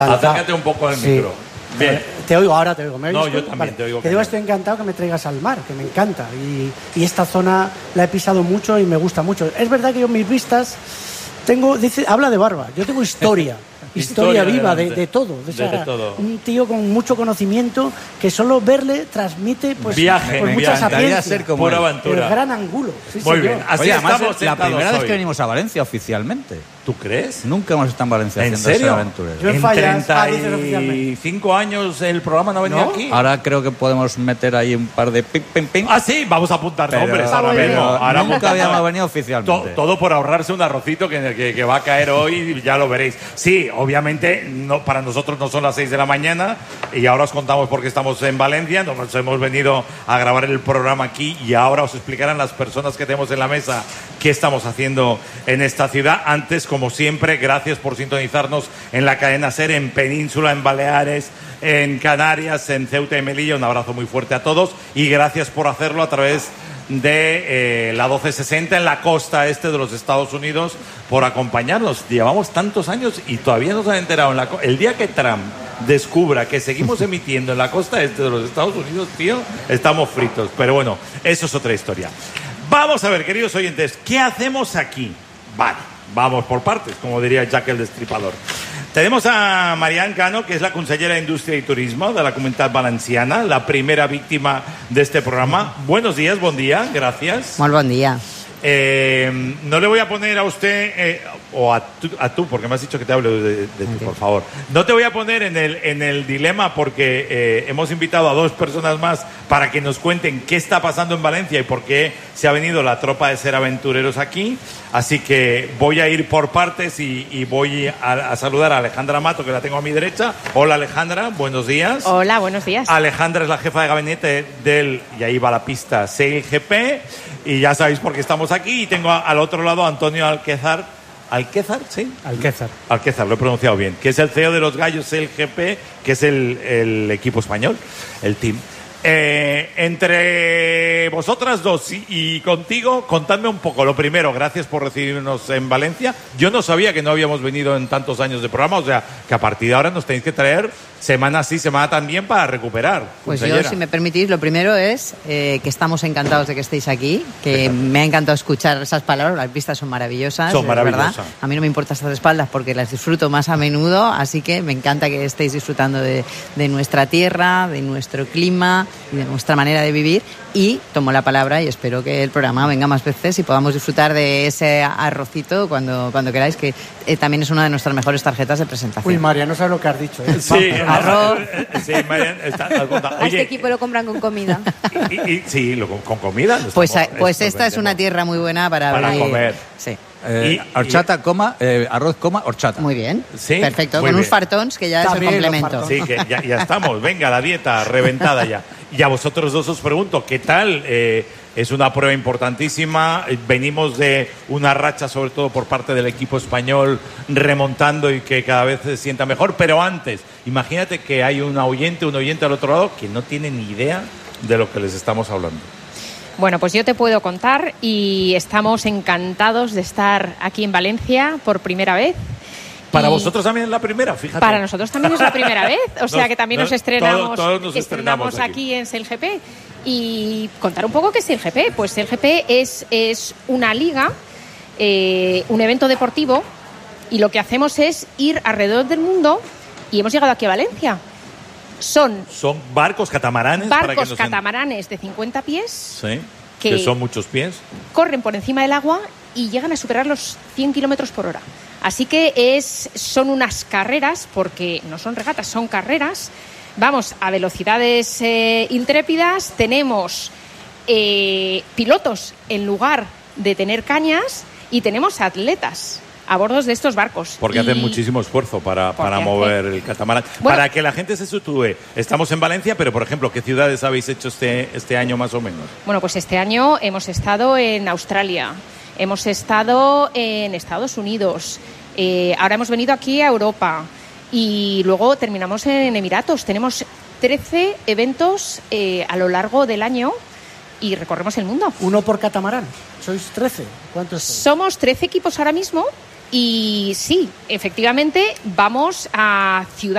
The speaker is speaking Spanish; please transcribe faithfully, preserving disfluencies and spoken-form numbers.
Acércate un poco al sí. micro. Bien. Te oigo, ahora te oigo. ¿Me no, oyes? yo también vale. te oigo. Te digo, estoy encantado que me traigas al mar, que me encanta. Y, y esta zona la he pisado mucho y me gusta mucho. Es verdad que yo mis vistas tengo, dice, habla de barba, yo tengo historia. Historia, historia viva de, de todo. O sea, de todo. Un tío con mucho conocimiento que solo verle transmite pues, viaje, pues mucha sapiencia. Ser como pura aventura. El gran ángulo. Sí, Muy señor. bien. Así Oye, además estamos es la primera hoy. vez que venimos a Valencia oficialmente. ¿Tú crees? Nunca hemos estado en Valencia ¿En haciendo serio? aventuras. Yo en En Fallas, ah, dices treinta y oficialmente. cinco años el programa no ha venido ¿No? aquí. Ahora creo que podemos meter ahí un par de ping, ping, ping. Ah, sí, vamos a apuntar Pero- nombres Ah, ahora muy mismo. bien. Ahora nunca apuntamos. habíamos venido To- oficialmente. todo por ahorrarse un arrocito que, que, que va a caer hoy, ya lo veréis. Sí, obviamente no, para nosotros no son las seis de la mañana y ahora os contamos por qué estamos en Valencia. Nos hemos venido a grabar el programa aquí y ahora os explicarán las personas que tenemos en la mesa qué estamos haciendo en esta ciudad. Antes, como siempre, gracias por sintonizarnos en la cadena SER, en Península, en Baleares, en Canarias, en Ceuta y Melilla. Un abrazo muy fuerte a todos y gracias por hacerlo a través de eh, la doce sesenta en la costa este de los Estados Unidos, por acompañarnos. Llevamos tantos años y todavía no se han enterado. En la co- el día que Trump descubra que seguimos emitiendo en la costa este de los Estados Unidos, tío, estamos fritos. Pero bueno, eso es otra historia. Vamos a ver, queridos oyentes, ¿qué hacemos aquí? Vale, vamos por partes, como diría Jack el Destripador. Tenemos a Marian Cano, que es la consellera de Industria y Turismo de la Comunitat Valenciana, la primera víctima de este programa. Buenos días, buen día, gracias. Muy buen día. Eh, no le voy a poner a usted, eh, o a tú, a tú, porque me has dicho que te hable de, de tú, Okay. por favor. No te voy a poner en el, en el dilema porque eh, hemos invitado a dos personas más para que nos cuenten qué está pasando en Valencia y por qué se ha venido la tropa de Ser Aventureros aquí. Así que voy a ir por partes y, y voy a, a saludar a Alejandra Mato, que la tengo a mi derecha. Hola, Alejandra, buenos días. Hola, buenos días. Alejandra es la jefa de gabinete del, y ahí va la pista, S E I L G P, y ya sabéis por qué estamos aquí. Y tengo a, al otro lado a Antonio Alquézar. ¿Alquézar? Sí. Alquézar. Alquézar, lo he pronunciado bien. Que es el C E O de los Gallos S E I L G P, que es el, el equipo español, el team. Eh, entre vosotras dos y, y contigo, contadme un poco. Lo primero, gracias por recibirnos en Valencia. Yo no sabía que no habíamos venido en tantos años de programa, o sea, que a partir de ahora nos tenéis que traer semana sí, semana también para recuperar. Pues consellera. yo, si me permitís, lo primero es eh, que estamos encantados de que estéis aquí, que me ha encantado escuchar esas palabras, las vistas son maravillosas. Son es maravillosas. verdad. A mí no me importa estar de espaldas porque las disfruto más a menudo, así que me encanta que estéis disfrutando de, de nuestra tierra, de nuestro clima y de nuestra manera de vivir. Y tomo la palabra y espero que el programa venga más veces y podamos disfrutar de ese arrocito cuando, cuando queráis, que eh, también es una de nuestras mejores tarjetas de presentación. Uy, María, no sabes lo que has dicho. ¿eh? Sí, Arroz. Sí, Marian, está, A oye, este equipo lo compran con comida. y, y- sí, lo- con comida. lo Pues, estamos- pues esto esta es una vendemos. tierra muy buena para, Para abrir- comer. Sí. Eh, Y- horchata, coma, eh, arroz, coma, horchata. Muy bien. Sí, Perfecto. muy Con unos bien. fartons que ya También es el los complemento. fartons. Sí, que ya, ya estamos. Venga, la dieta reventada ya. Y a vosotros dos os pregunto, ¿qué tal? Eh, es una prueba importantísima. Eh, Venimos de una racha, sobre todo por parte del equipo español, remontando y que cada vez se sienta mejor. Pero antes, imagínate que hay un oyente, un oyente al otro lado que no tiene ni idea de lo que les estamos hablando. Bueno, pues yo te puedo contar y estamos encantados de estar aquí en Valencia por primera vez. Para Y vosotros también es la primera, fíjate. Para nosotros también es la primera vez, o sea Nos- que también nos- nos estrenamos, todos- todos nos estrenamos estrenamos aquí. aquí en S E I L G P. Y contar un poco qué es S E I L G P. Pues S E I L G P es, es una liga, eh, un evento deportivo, y lo que hacemos es ir alrededor del mundo y hemos llegado aquí a Valencia. Son Son barcos catamaranes. para que barcos nos en- catamaranes de cincuenta pies, Sí, que... que- son muchos pies. corren por encima del agua y llegan a superar los cien kilómetros por hora. Así que es, son unas carreras, porque no son regatas, son carreras. Vamos a velocidades eh, intrépidas. Tenemos eh, pilotos en lugar de tener cañas y tenemos atletas a bordo de estos barcos. Porque Y- hacen muchísimo esfuerzo para, Porque para hace- mover el catamarán. Bueno. Para que la gente se sitúe, estamos en Valencia, pero por ejemplo, ¿qué ciudades habéis hecho este, este año más o menos? Bueno, pues este año hemos estado en Australia, hemos estado en Estados Unidos, eh, ahora hemos venido aquí a Europa y luego terminamos en Emiratos. Tenemos trece eventos eh, a lo largo del año y recorremos el mundo. Uno por catamarán. Sois trece. ¿Cuántos sois? Somos trece equipos ahora mismo y sí, efectivamente vamos a ciudades.